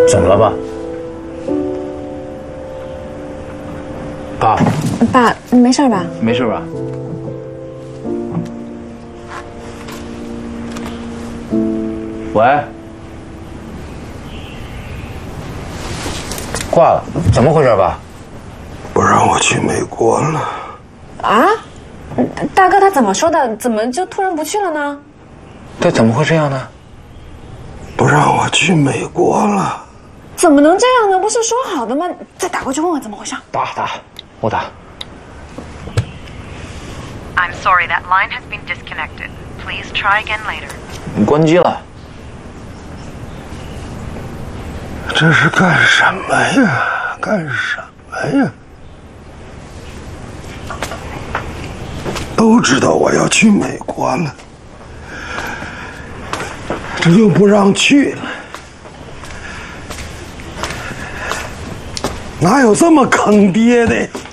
怎么了吧？爸， 爸，你没事吧？ 没事吧？喂，挂了，怎么回事爸？ 不让我去美国了。 啊？大哥他怎么说的？怎么就突然不去了呢？ 这怎么会这样呢？ 不让我去美国了。 怎么能这样呢？不是说好的吗？再打过去问问怎么回事。 打，我打。 I'm sorry, that line has been disconnected. Please try again later. 你关机了。 这是干什么呀？干什么呀？都知道我要去美国了，这又不让去了，哪有这么坑爹的呀？